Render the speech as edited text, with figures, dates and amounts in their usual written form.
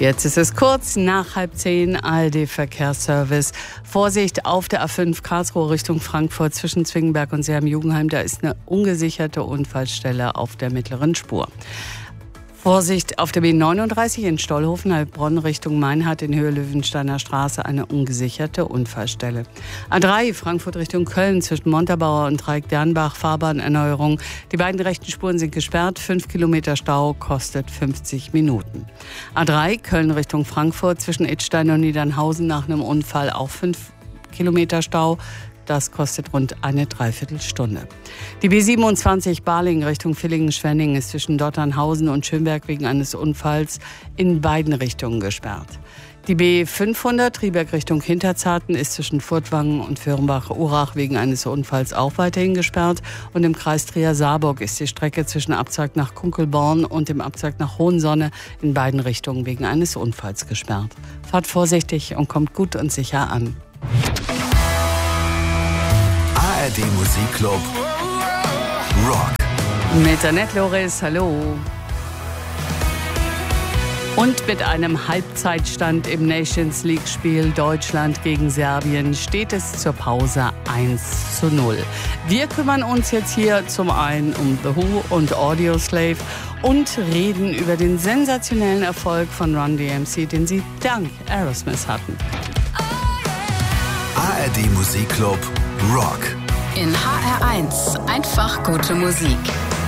Jetzt ist es kurz nach 9:30, ARD-Verkehrsservice. Vorsicht auf der A5 Karlsruhe Richtung Frankfurt zwischen Zwingenberg und Seeheim-Jugenheim. Da ist eine ungesicherte Unfallstelle auf der mittleren Spur. Vorsicht auf der B39 in Stollhofen, Heilbronn Richtung Meinhardt in Höhe Löwensteiner Straße, eine ungesicherte Unfallstelle. A3 Frankfurt Richtung Köln zwischen Montabaur und Dreieck-Dernbach, Fahrbahnerneuerung. Die beiden rechten Spuren sind gesperrt, 5 Kilometer Stau, kostet 50 Minuten. A3 Köln Richtung Frankfurt zwischen Idstein und Niedernhausen nach einem Unfall auch 5 Kilometer Stau. Das kostet rund eine Dreiviertelstunde. Die B27 Balingen Richtung Villingen-Schwenningen ist zwischen Dotternhausen und Schönberg wegen eines Unfalls in beiden Richtungen gesperrt. Die B500 Triberg Richtung Hinterzarten ist zwischen Furtwangen und Firnbach-Urach wegen eines Unfalls auch weiterhin gesperrt. Und im Kreis Trier-Saarburg ist die Strecke zwischen Abzweig nach Kunkelborn und dem Abzweig nach Hohensonne in beiden Richtungen wegen eines Unfalls gesperrt. Fahrt vorsichtig und kommt gut und sicher an. ARD Musikclub Rock. Mit Annette Loris, hallo. Und mit einem Halbzeitstand im Nations League-Spiel Deutschland gegen Serbien steht es zur Pause 1:0. Wir kümmern uns jetzt hier zum einen um The Who und Audioslave und reden über den sensationellen Erfolg von Run DMC, den sie dank Aerosmith hatten. ARD Musikclub Rock. In HR1 einfach gute Musik.